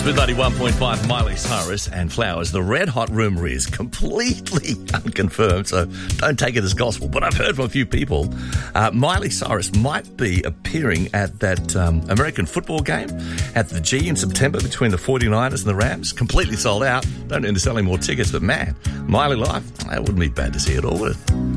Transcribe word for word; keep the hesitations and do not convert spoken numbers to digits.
Smith ninety-one point five, Miley Cyrus and Flowers. The red hot rumour is completely unconfirmed, so don't take it as gospel. But I've heard from a few people, uh, Miley Cyrus might be appearing at that um, American football game at the G in September between the forty-niners and the Rams. Completely sold out. Don't need to sell any more tickets, but man, Miley live, that wouldn't be bad to see at all, would it?